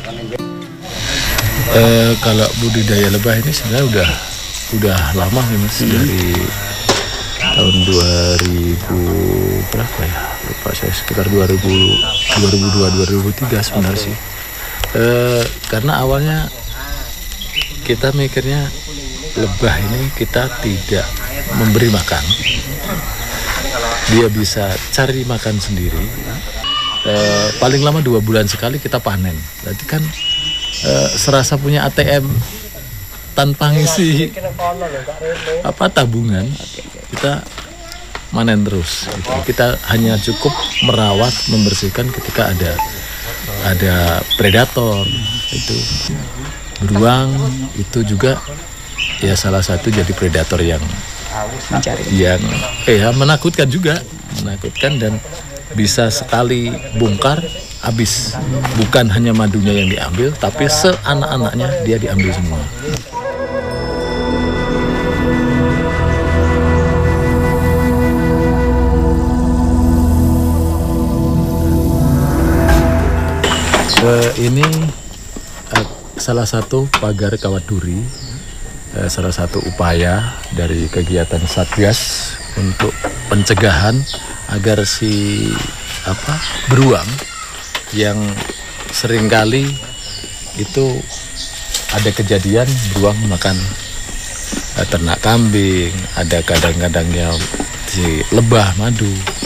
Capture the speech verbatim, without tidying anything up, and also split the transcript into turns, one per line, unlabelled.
Eh, kalau budidaya lebah ini sebenarnya udah udah lama nih Mas, hmm. dari tahun dua ribu berapa ya? Lupa saya, sekitar dua ribu dua, dua ribu tiga sebenarnya sih. Eh, karena awalnya kita mikirnya lebah ini kita tidak memberi makan, dia bisa cari makan sendiri. E, paling lama dua bulan sekali kita panen. Berarti kan e, serasa punya A T M tanpa ngisi apa tabungan, kita manen terus. Gitu. Kita hanya cukup merawat, membersihkan ketika ada ada predator itu. Beruang itu juga ya salah satu jadi predator yang
mencari,
yang eh, ya, menakutkan juga, menakutkan dan bisa sekali bongkar habis. Bukan hanya madunya yang diambil, tapi seanak-anaknya dia diambil semua. Uh, ini uh, salah satu pagar kawat duri. Salah satu upaya dari kegiatan Satgas untuk pencegahan agar si apa beruang yang seringkali itu ada kejadian beruang makan eh, ternak kambing, ada kadang-kadang yang si lebah madu.